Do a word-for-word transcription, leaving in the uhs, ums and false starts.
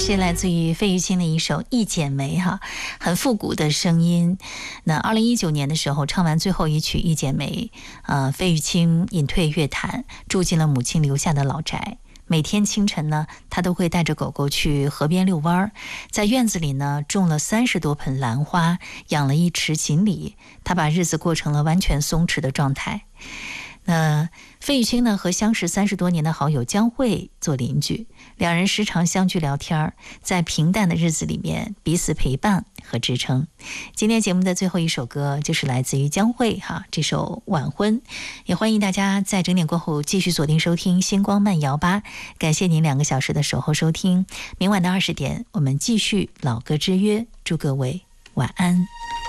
是来自于费玉清的一首《一剪梅》哈，很复古的声音。那二零一九年的时候，唱完最后一曲《一剪梅》，呃，费玉清隐退乐坛，住进了母亲留下的老宅。每天清晨呢，他都会带着狗狗去河边遛弯儿，在院子里呢种了三十多盆兰花，养了一池锦鲤。他把日子过成了完全松弛的状态。那费玉清呢和相识三十多年的好友江蕙做邻居，两人时常相聚聊天，在平淡的日子里面彼此陪伴和支撑。今天节目的最后一首歌就是来自于江蕙哈，这首《晚婚》，也欢迎大家在整点过后继续锁定收听星光慢摇吧。感谢您两个小时的守候收听，明晚的二十点我们继续老歌之约，祝各位晚安。